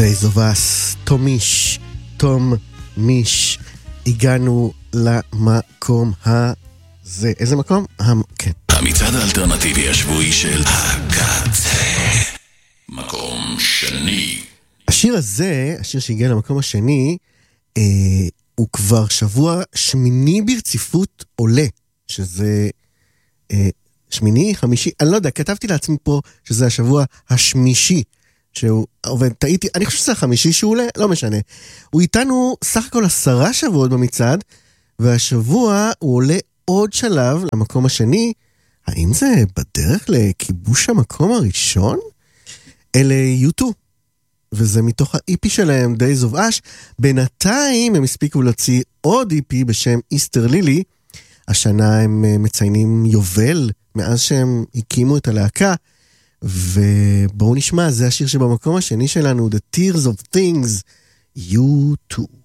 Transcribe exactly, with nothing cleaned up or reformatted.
Days of Us, תומיש, תום מיש, הגענו למקום הזה. איזה מקום? המ... כן. המצעד האלטרנטיבי השבועי של הקצה. מקום שני. השיר הזה, השיר שהגיע למקום השני, אה, הוא כבר שבוע שמיני ברציפות עולה, שזה אה, שמיני, חמישי, אני לא יודע, כתבתי לעצמי פה שזה השבוע השמישי, שהוא עובד, טעיתי, אני חושב שזה החמישי שהוא עולה, לא משנה. הוא איתנו סך הכל עשרה שבועות במצעד, והשבוע הוא עולה עוד שלב למקום השני. האם זה בדרך לכיבוש המקום הראשון? אלה יו טו, וזה מתוך ה-אי פי שלהם, Days of Ash. בינתיים הם הספיקו להוציא עוד אי פי בשם איסטר לילי. השנה הם מציינים יובל מאז שהם הקימו את הלהקה, ובואו נשמע, זה השיר שבמקום השני שלנו, The Tears of Things, יו טו.